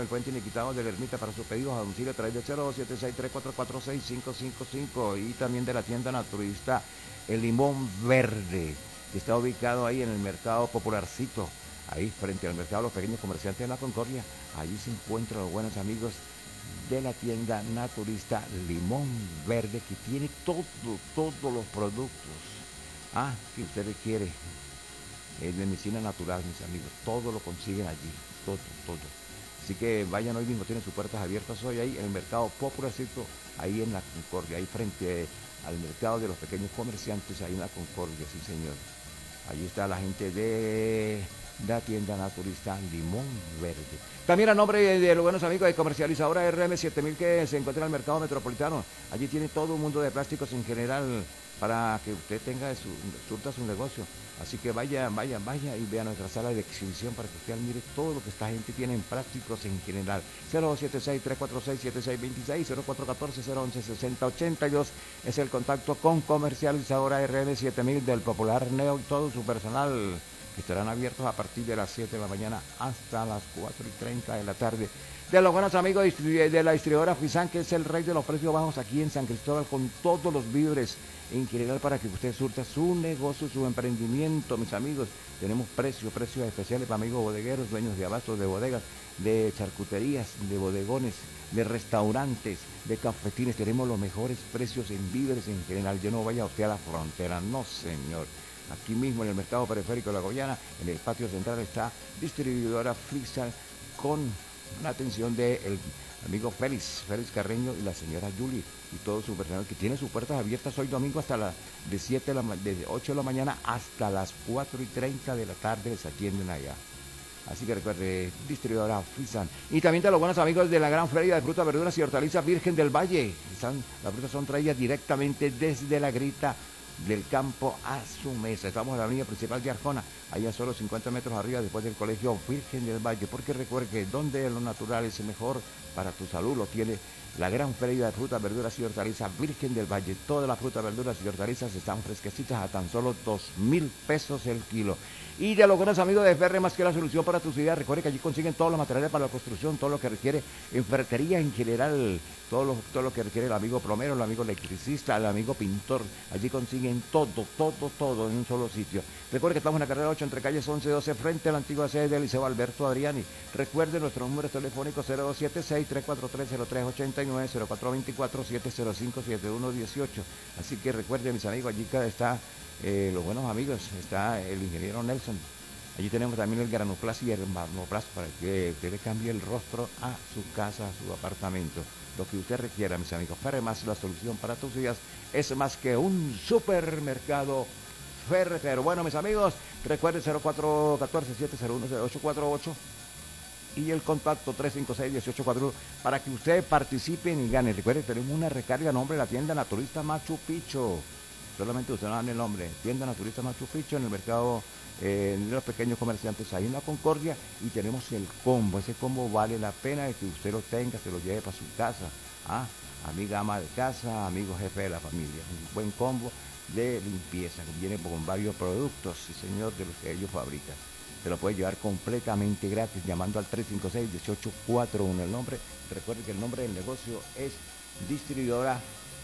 El puente iniquitado de la Ermita para sus pedidos a domicilio a través de 076-344-6555 y también de la tienda naturista El Limón Verde, que está ubicado ahí en el Mercado Popularcito, ahí frente al Mercado de los Pequeños Comerciantes de la Concordia. Allí se encuentran los buenos amigos de la tienda naturista Limón Verde, que tiene todos los productos que usted requiere de medicina natural, mis amigos. Todo lo consiguen allí, todo. Así que vayan hoy mismo, tienen sus puertas abiertas hoy ahí en el Mercado Popularcito, ahí en la Concordia, ahí frente al Mercado de los Pequeños Comerciantes, ahí en la Concordia, sí señor. Allí está la gente de la tienda naturista Limón Verde. También a nombre de los buenos amigos de comercializadora RM7000 que se encuentra en el mercado metropolitano. Allí tiene todo un mundo de plásticos en general para que usted tenga surta su negocio. Así que vaya y vea nuestra sala de exhibición para que usted admire todo lo que esta gente tiene en plásticos en general. 076-346-7626, 0414-011-6082 es el contacto con comercializadora RM7000 del Popular Neo y todo su personal, que estarán abiertos a partir de las 7 de la mañana hasta las 4:30 de la tarde. De los buenos amigos de la distribuidora Frisan, que es el rey de los precios bajos aquí en San Cristóbal, con todos los víveres en general para que usted surta su negocio, su emprendimiento, mis amigos. Tenemos precios especiales para amigos bodegueros, dueños de abastos, de bodegas, de charcuterías, de bodegones, de restaurantes, de cafetines. Tenemos los mejores precios en víveres en general. Yo no vaya a usted a la frontera, no señor. Aquí mismo en el mercado periférico de La Goyana, en el patio central, está distribuidora Frisan con la atención del amigo Félix Carreño y la señora Julie y todo su personal, que tiene sus puertas abiertas hoy domingo hasta de 8 de la mañana hasta las 4:30 de la tarde, les atienden allá. Así que recuerde, distribuidora Frisan. Y también de los buenos amigos de la gran feria de frutas, verduras y hortalizas Virgen del Valle. Las frutas son traídas directamente desde la grita del campo a su mesa. Estamos en la avenida principal de Arjona, allá solo 50 metros arriba, después del colegio Virgen del Valle, porque recuerde que donde lo natural es mejor para tu salud, lo tiene la gran feria de frutas, verduras y hortalizas Virgen del Valle. Todas las frutas, verduras y hortalizas están fresquecitas a tan solo 2,000 pesos el kilo. Y de los buenos amigos de FR Más que la solución para tus ideas, recuerde que allí consiguen todos los materiales para la construcción, todo lo que requiere en ferretería en general, todo lo que requiere el amigo plomero, el amigo electricista, el amigo pintor. Allí consiguen todo en un solo sitio. Recuerde que estamos en la carrera 8 entre calles 11 y 12 frente a la antigua sede del Liceo Alberto Adriani. Recuerde nuestros números telefónicos 0276-343-0389, 0424-705-7118. Así que recuerde, mis amigos, allí está los buenos amigos, está el ingeniero Nelson. Allí tenemos también el Granoplas y el Marmoplas para que usted le cambie el rostro a su casa, a su apartamento. Lo que usted requiera, mis amigos. Ferremas, la solución para tus días es más que un supermercado ferretero. Bueno, mis amigos, recuerden 0414-701-0848 y el contacto 356-1841 para que ustedes participen y ganen. Recuerden, tenemos una recarga a nombre de la tienda naturista Machu Picchu. Solamente usted no dan el nombre. Tienda naturista Machu Picchu en el mercado de los pequeños comerciantes ahí en la Concordia, y tenemos el combo. Ese combo vale la pena de que usted lo tenga, se lo lleve para su casa. Amiga ama de casa, amigo jefe de la familia. Un buen combo de limpieza que viene con varios productos, sí señor, de los que ellos fabrican. Se lo puede llevar completamente gratis llamando al 356-1841. El nombre, recuerde que el nombre del negocio es distribuidora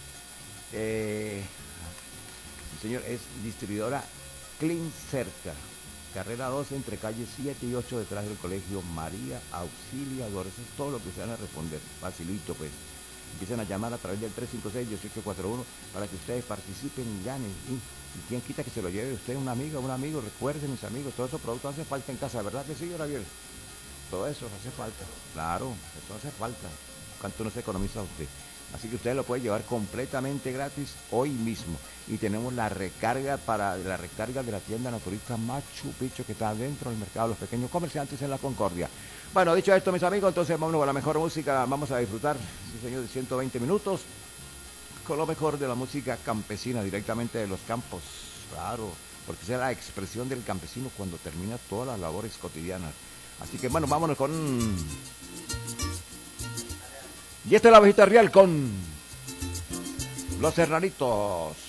señor, es distribuidora Clean Cerca, carrera 12 entre calles 7 y 8 detrás del colegio María Auxiliadora. Eso es todo lo que se van a responder, facilito pues. Empiezan a llamar a través del 356-1841 para que ustedes participen y ganen. Y quién quita que se lo lleve usted un amigo, recuerden, mis amigos, todos esos productos hacen falta en casa, ¿verdad que sí, Gabriel? Todo eso hace falta, claro, eso hace falta. ¿Cuánto no se economiza usted? Así que usted lo puede llevar completamente gratis hoy mismo. Y tenemos la recarga de la tienda naturista Machu Picchu, que está dentro del mercado de los pequeños comerciantes en la Concordia. Bueno, dicho esto, mis amigos, entonces vámonos a la mejor música. Vamos a disfrutar, sí señor, de 120 minutos con lo mejor de la música campesina, directamente de los campos. Claro, porque esa es la expresión del campesino cuando termina todas las labores cotidianas. Así que bueno, vámonos con... Y esta es la Abejita Real con Los Serranitos.